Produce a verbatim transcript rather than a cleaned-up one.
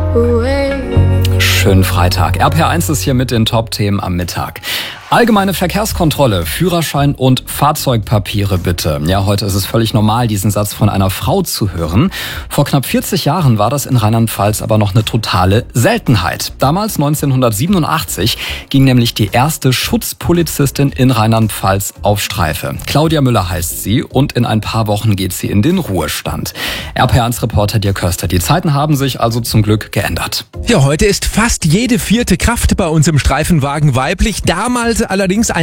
Schönen Freitag. R P R eins ist hier mit den Top-Themen am Mittag. Allgemeine Verkehrskontrolle, Führerschein und Fahrzeugpapiere bitte. Ja, heute ist es völlig normal, diesen Satz von einer Frau zu hören. Vor knapp vierzig Jahren war das in Rheinland-Pfalz aber noch eine totale Seltenheit. Damals, neunzehnhundertsiebenundachtzig, ging nämlich die erste Schutzpolizistin in Rheinland-Pfalz auf Streife. Claudia Müller heißt sie und in ein paar Wochen geht sie in den Ruhestand. R P R eins-Reporter Dirk Köster. Die Zeiten haben sich also zum Glück geändert. Ja, heute ist fast jede vierte Kraft bei uns im Streifenwagen weiblich. Damals allerdings ein